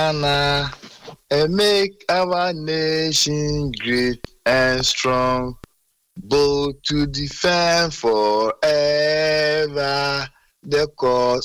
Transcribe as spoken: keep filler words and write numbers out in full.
Ghana and make our nation great and strong, bold to defend forever the cause